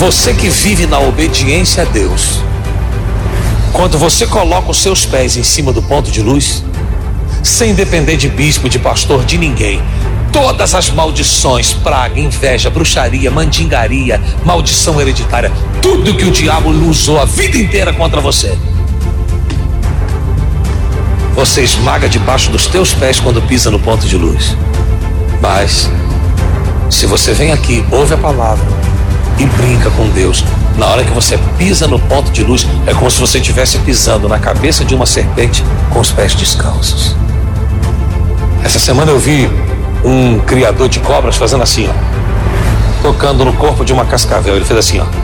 Você que vive na obediência a Deus, quando você coloca os seus pés em cima do ponto de luz, sem depender de bispo, de pastor, de ninguém, todas as maldições, praga, inveja, bruxaria, mandingaria, maldição hereditária, tudo que o diabo usou a vida inteira contra você, você esmaga debaixo dos teus pés quando pisa no ponto de luz. Mas se você vem aqui, ouve a palavra e brinca com Deus, na hora que você pisa no ponto de luz, é como se você estivesse pisando na cabeça de uma serpente com os pés descalços. Essa semana eu vi um criador de cobras fazendo assim, ó, tocando no corpo de uma cascavel. Ele fez assim, ó,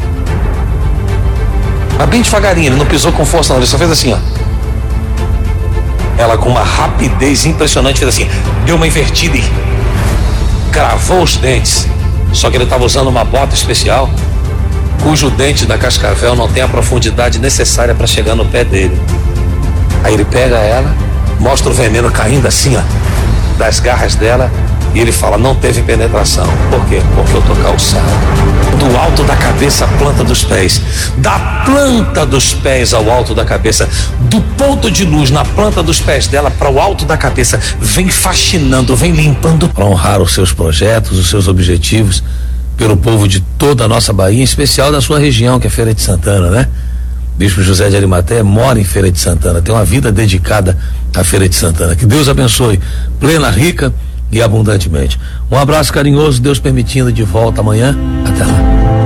mas bem devagarinho, ele não pisou com força não, ele só fez assim, ó. Ela, com uma rapidez impressionante, fez assim, deu uma invertida e cravou os dentes. Só que ele estava usando uma bota especial, cujo dente da cascavel não tem a profundidade necessária para chegar no pé dele. Aí ele pega ela, mostra o veneno caindo assim, ó, das garras dela, e ele fala, não teve penetração. Por quê? Porque eu tô calçado. Do alto da cabeça à planta dos pés, da planta dos pés ao alto da cabeça, do ponto de luz na planta dos pés dela para o alto da cabeça, vem faxinando, vem limpando para honrar os seus projetos, os seus objetivos, pelo povo de toda a nossa Bahia, em especial da sua região, que é Feira de Santana, né? Bispo José de Arimateia mora em Feira de Santana, tem uma vida dedicada à Feira de Santana. Que Deus abençoe, plena, rica e abundantemente. Um abraço carinhoso, Deus permitindo, de volta amanhã. Até lá.